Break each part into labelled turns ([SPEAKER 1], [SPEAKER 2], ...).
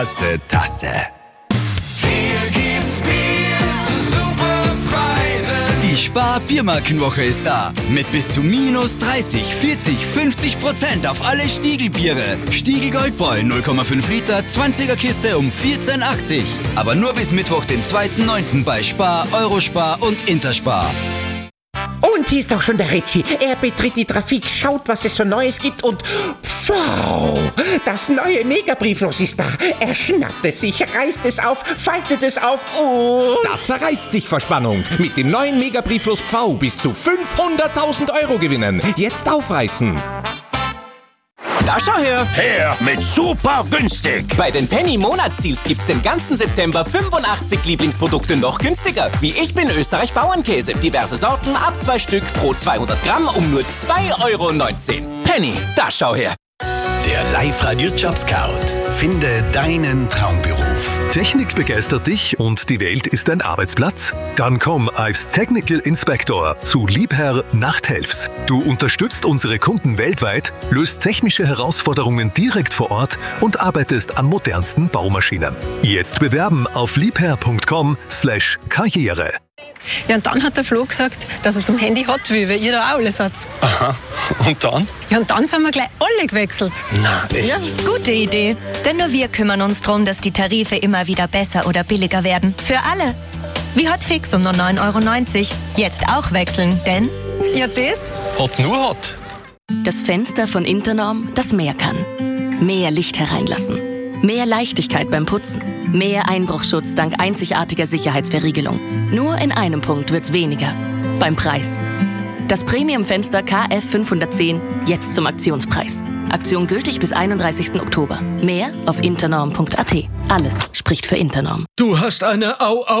[SPEAKER 1] Tasse.
[SPEAKER 2] Hier gibt's Bier zu super Preisen.
[SPEAKER 1] Die Spar-Biermarkenwoche ist da. Mit bis zu minus 30, 40, 50% auf alle Stiegelbiere. Stiegel Goldbräu 0,5 Liter, 20er Kiste um 14,80. Aber nur bis Mittwoch, den 2.9. bei Spar, Eurospar und Interspar.
[SPEAKER 3] Und hier ist auch schon der Ritchie. Er betritt die Trafik, schaut, was es so Neues gibt und pfau, das neue Megabrieflos ist da. Er schnappt es sich, reißt es auf, faltet es auf und...
[SPEAKER 4] Da zerreißt sich Verspannung. Mit dem neuen Megabrieflos Pfau bis zu 500.000 Euro gewinnen. Jetzt aufreißen.
[SPEAKER 5] Da schau her!
[SPEAKER 6] Her mit super günstig!
[SPEAKER 5] Bei den Penny-Monatsdeals gibt's den ganzen September 85 Lieblingsprodukte noch günstiger. Wie Ich bin Österreich Bauernkäse. Diverse Sorten ab 2 Stück pro 200 Gramm um nur 2,19 Euro. Penny, da schau her!
[SPEAKER 1] Der Live-Radio-Job-Scout. Finde deinen Traumberuf.
[SPEAKER 7] Technik begeistert dich und die Welt ist dein Arbeitsplatz? Dann komm als Technical Inspector zu Liebherr Nachthelfs. Du unterstützt unsere Kunden weltweit, löst technische Herausforderungen direkt vor Ort und arbeitest an modernsten Baumaschinen. Jetzt bewerben auf liebherr.com/Karriere.
[SPEAKER 8] Ja, und dann hat der Flo gesagt, dass er zum Handy hat will, weil ihr da auch alle seid.
[SPEAKER 6] Aha, und dann?
[SPEAKER 8] Ja, und dann sind wir gleich alle gewechselt.
[SPEAKER 6] Na, echt?
[SPEAKER 8] Ja.
[SPEAKER 9] Gute Idee. Denn nur wir kümmern uns darum, dass die Tarife immer wieder besser oder billiger werden. Für alle. Wie Hotfix um nur 9,90 Euro. Jetzt auch wechseln, denn...
[SPEAKER 8] Ja, das?
[SPEAKER 6] Hot nur hot.
[SPEAKER 10] Das Fenster von Internorm, das mehr kann. Mehr Licht hereinlassen. Mehr Leichtigkeit beim Putzen. Mehr Einbruchschutz dank einzigartiger Sicherheitsverriegelung. Nur in einem Punkt wird's weniger. Beim Preis. Das Premium-Fenster KF 510 jetzt zum Aktionspreis. Aktion gültig bis 31. Oktober. Mehr auf internorm.at. Alles spricht für Internorm.
[SPEAKER 2] Du hast eine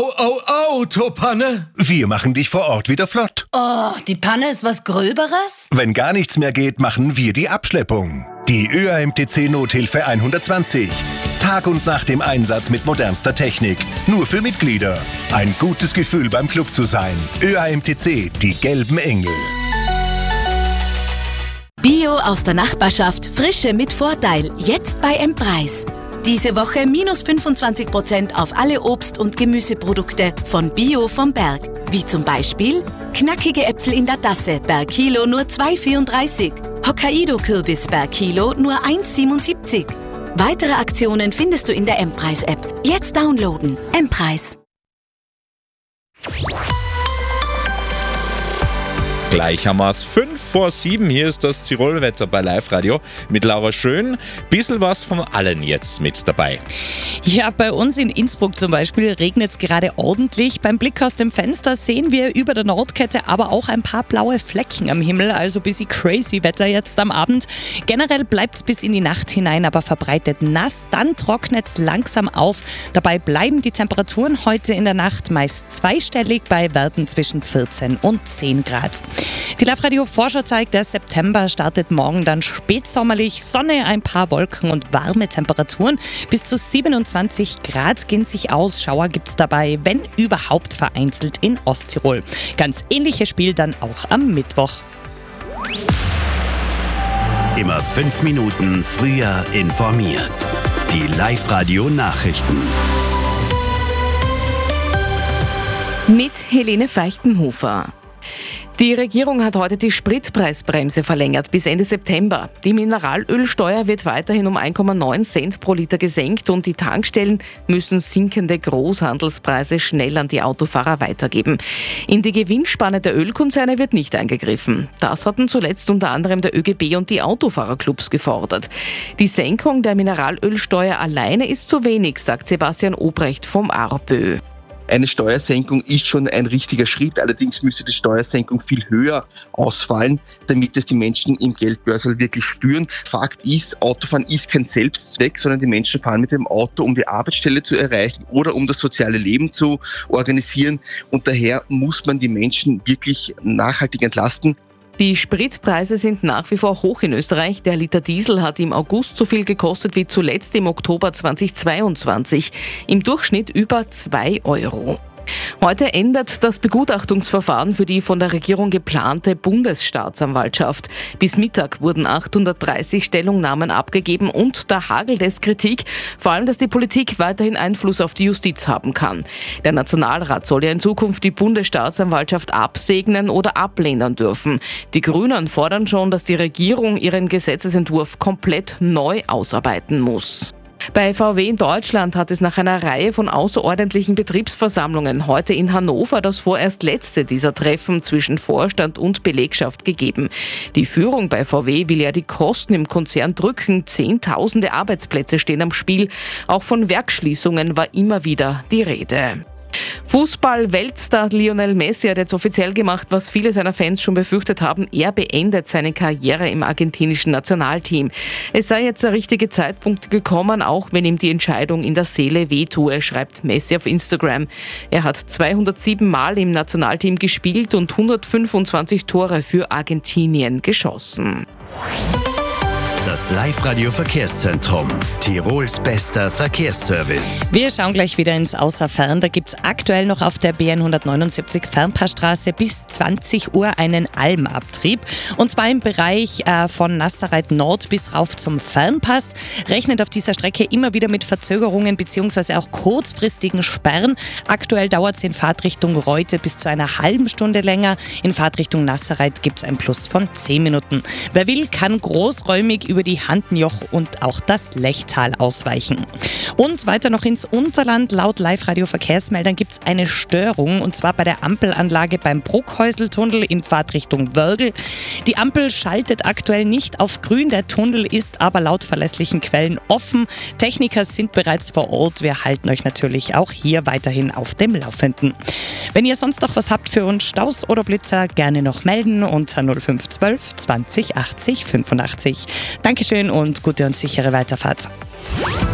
[SPEAKER 2] Autopanne?
[SPEAKER 11] Wir machen dich vor Ort wieder flott.
[SPEAKER 12] Oh, die Panne ist was Gröberes?
[SPEAKER 11] Wenn gar nichts mehr geht, machen wir die Abschleppung. Die ÖAMTC Nothilfe 120. Tag und Nacht im Einsatz mit modernster Technik. Nur für Mitglieder. Ein gutes Gefühl beim Club zu sein. ÖAMTC, die gelben Engel.
[SPEAKER 13] Bio aus der Nachbarschaft, Frische mit Vorteil. Jetzt bei M-Preis. Diese Woche minus 25% auf alle Obst- und Gemüseprodukte von Bio vom Berg. Wie zum Beispiel knackige Äpfel in der Tasse per Kilo nur 2,34. Hokkaido-Kürbis per Kilo nur 1,77. Weitere Aktionen findest du in der M-Preis-App. Jetzt downloaden. M-Preis.
[SPEAKER 14] Gleich haben wir es 5:07. Hier ist das Tirolwetter bei Live-Radio mit Laura Schön. Bisschen was von allen jetzt mit dabei.
[SPEAKER 15] Ja, bei uns in Innsbruck zum Beispiel regnet es gerade ordentlich. Beim Blick aus dem Fenster sehen wir über der Nordkette aber auch ein paar blaue Flecken am Himmel. Also ein bisschen crazy Wetter jetzt am Abend. Generell bleibt es bis in die Nacht hinein, aber verbreitet nass. Dann trocknet es langsam auf. Dabei bleiben die Temperaturen heute in der Nacht meist zweistellig bei Werten zwischen 14 und 10 Grad. Die Live-Radio-Vorschau zeigt, der September startet morgen dann spätsommerlich. Sonne, ein paar Wolken und warme Temperaturen. Bis zu 27 Grad gehen sich aus. Schauer gibt es dabei, wenn überhaupt vereinzelt in Osttirol. Ganz ähnliches Spiel dann auch am Mittwoch.
[SPEAKER 1] Immer 5 Minuten früher informiert. Die Live-Radio-Nachrichten.
[SPEAKER 16] Mit Helene Feichtenhofer. Die Regierung hat heute die Spritpreisbremse verlängert bis Ende September. Die Mineralölsteuer wird weiterhin um 1,9 Cent pro Liter gesenkt und die Tankstellen müssen sinkende Großhandelspreise schnell an die Autofahrer weitergeben. In die Gewinnspanne der Ölkonzerne wird nicht eingegriffen. Das hatten zuletzt unter anderem der ÖGB und die Autofahrerclubs gefordert. Die Senkung der Mineralölsteuer alleine ist zu wenig, sagt Sebastian Obrecht vom ARPÖ.
[SPEAKER 17] Eine Steuersenkung ist schon ein richtiger Schritt, allerdings müsste die Steuersenkung viel höher ausfallen, damit es die Menschen im Geldbörsel wirklich spüren. Fakt ist, Autofahren ist kein Selbstzweck, sondern die Menschen fahren mit dem Auto, um die Arbeitsstelle zu erreichen oder um das soziale Leben zu organisieren. Und daher muss man die Menschen wirklich nachhaltig entlasten.
[SPEAKER 16] Die Spritpreise sind nach wie vor hoch in Österreich. Der Liter Diesel hat im August so viel gekostet wie zuletzt im Oktober 2022. Im Durchschnitt über 2 Euro. Heute endet das Begutachtungsverfahren für die von der Regierung geplante Bundesstaatsanwaltschaft. Bis Mittag wurden 830 Stellungnahmen abgegeben und da hagelt es Kritik, vor allem, dass die Politik weiterhin Einfluss auf die Justiz haben kann. Der Nationalrat soll ja in Zukunft die Bundesstaatsanwaltschaft absegnen oder ablehnen dürfen. Die Grünen fordern schon, dass die Regierung ihren Gesetzesentwurf komplett neu ausarbeiten muss. Bei VW in Deutschland hat es nach einer Reihe von außerordentlichen Betriebsversammlungen heute in Hannover das vorerst letzte dieser Treffen zwischen Vorstand und Belegschaft gegeben. Die Führung bei VW will ja die Kosten im Konzern drücken. Zehntausende Arbeitsplätze stehen am Spiel. Auch von Werksschließungen war immer wieder die Rede. Fußball-Weltstar Lionel Messi hat jetzt offiziell gemacht, was viele seiner Fans schon befürchtet haben. Er beendet seine Karriere im argentinischen Nationalteam. Es sei jetzt der richtige Zeitpunkt gekommen, auch wenn ihm die Entscheidung in der Seele wehtue, schreibt Messi auf Instagram. Er hat 207 Mal im Nationalteam gespielt und 125 Tore für Argentinien geschossen.
[SPEAKER 1] Das Live-Radio-Verkehrszentrum. Tirols bester Verkehrsservice.
[SPEAKER 15] Wir schauen gleich wieder ins Außerfern. Da gibt es aktuell noch auf der BN 179 Fernpassstraße bis 20 Uhr einen Almabtrieb. Und zwar im Bereich von Nazareth Nord bis rauf zum Fernpass. Rechnet auf dieser Strecke immer wieder mit Verzögerungen bzw. auch kurzfristigen Sperren. Aktuell dauert es in Fahrtrichtung Reute bis zu einer halben Stunde länger. In Fahrtrichtung Nazareth gibt es ein Plus von 10 Minuten. Wer will, kann großräumig über die Handenjoch und auch das Lechtal ausweichen. Und weiter noch ins Unterland. Laut Live-Radio-Verkehrsmeldern gibt es eine Störung, und zwar bei der Ampelanlage beim Bruckhäuseltunnel in Fahrtrichtung Wörgl. Die Ampel schaltet aktuell nicht auf grün, der Tunnel ist aber laut verlässlichen Quellen offen. Techniker sind bereits vor Ort. Wir halten euch natürlich auch hier weiterhin auf dem Laufenden. Wenn ihr sonst noch was habt für uns, Staus oder Blitzer, gerne noch melden unter 0512 20 80 85. Dankeschön und gute und sichere Weiterfahrt.